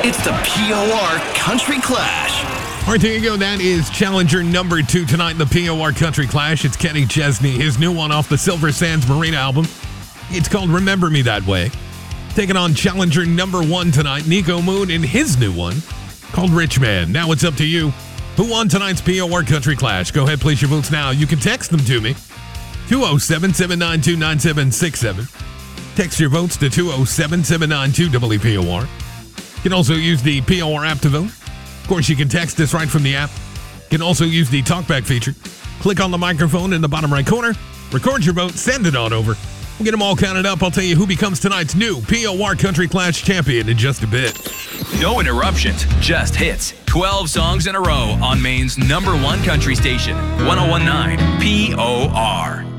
It's the POR Country Clash. All right, there you go. That is challenger number 2 tonight in the POR Country Clash. It's Kenny Chesney, his new one off the Silver Sands Marina album. It's called Remember Me That Way. Taking on challenger number 1 tonight, Nico Moon, and his new one called Rich Man. Now it's up to you. Who won tonight's POR Country Clash? Go ahead, place your votes now. You can text them to me. 207-792-9767. Text your votes to 207-792-WPOR. You can also use the POR app to vote. Of course, you can text us right from the app. You can also use the talkback feature. Click on the microphone in the bottom right corner. Record your vote. Send it on over. We'll get them all counted up. I'll tell you who becomes tonight's new POR Country Clash champion in just a bit. No interruptions, just hits. 12 songs in a row on Maine's #1 country station, 1019 POR.